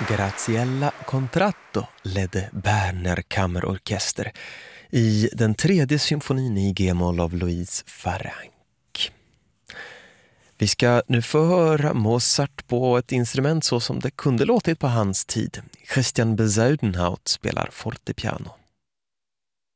Graziella Contratto ledde Berner kammerorkester i den tredje symfonin i G-moll av Louise Farrenc. Vi ska nu få höra Mozart på ett instrument så som det kunde låtit på hans tid. Christian Bezuidenhout spelar fortepiano.